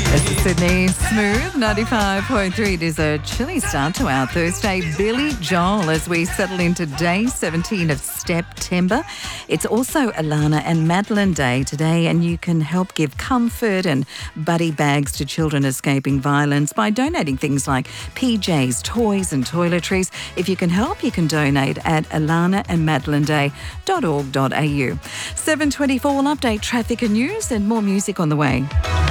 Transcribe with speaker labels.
Speaker 1: This is Sydney Smooth 95.3. It is a chilly start to our Thursday. Billy Joel as we settle into day 17 of September. It's also Alana and Madeline Day today, and you can help give comfort and buddy bags to children escaping violence by donating things like PJs, toys and toiletries. If you can help, you can donate at alanaandmadelineday.org.au. 7:24 will update traffic and news and more music on the way.